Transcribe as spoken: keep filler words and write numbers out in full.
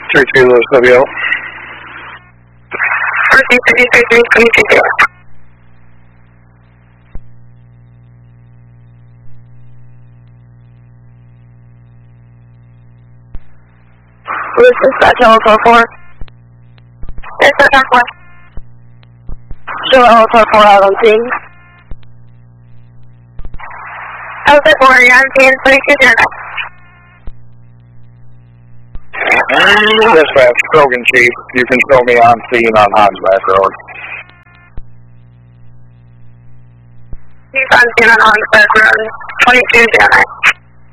three three Louis W L. Proceed three three three, coming to zero. Louis dispatch L four four. Dispatch L four. Show L four four out on scene. L four four, you're on scene, twenty-two zero nine. Dispatch, Krogan Chief, you can show me on scene on Hansback Road. Chief on scene on Hansback Road, twenty-two zero nine.